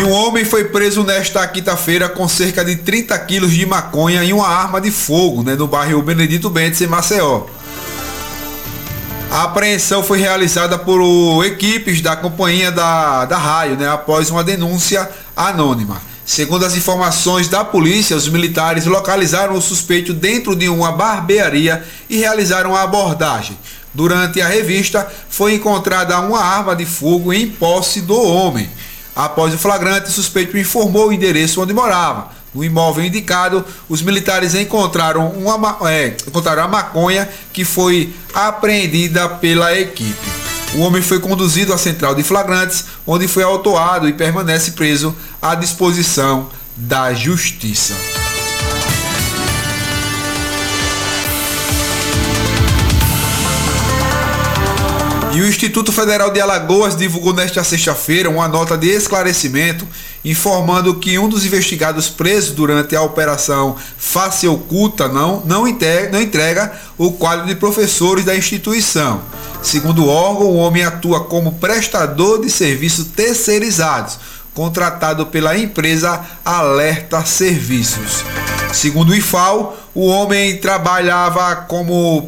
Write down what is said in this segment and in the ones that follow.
E um homem foi preso nesta quinta-feira com cerca de 30 quilos de maconha e uma arma de fogo, no bairro Benedito Bentes, em Maceió. A apreensão foi realizada por equipes da companhia da Raio, após uma denúncia anônima. Segundo as informações da polícia, os militares localizaram o suspeito dentro de uma barbearia e realizaram a abordagem. Durante a revista, foi encontrada uma arma de fogo em posse do homem. Após o flagrante, o suspeito informou o endereço onde morava. No imóvel indicado, os militares encontraram a maconha que foi apreendida pela equipe. O homem foi conduzido à central de flagrantes, onde foi autuado e permanece preso à disposição da Justiça. E o Instituto Federal de Alagoas divulgou nesta sexta-feira uma nota de esclarecimento informando que um dos investigados presos durante a operação Face Oculta não entrega o quadro de professores da instituição. Segundo o órgão, o homem atua como prestador de serviços terceirizados, contratado pela empresa Alerta Serviços. Segundo o IFAO, o homem trabalhava como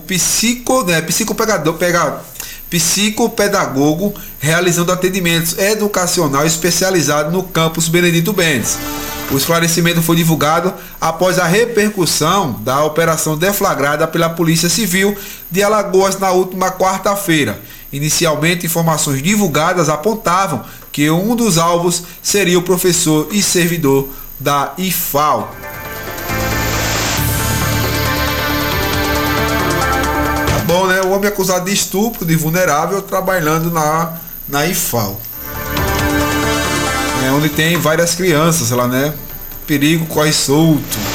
psicopedagogo, realizando atendimentos educacional especializado no campus Benedito Bentes. O esclarecimento foi divulgado após a repercussão da operação deflagrada pela Polícia Civil de Alagoas na última quarta-feira. Inicialmente, informações divulgadas apontavam que um dos alvos seria o professor e servidor da IFAO. Bom, o homem acusado de estupro de vulnerável trabalhando na IFAO. Onde tem várias crianças lá, perigo corre solto.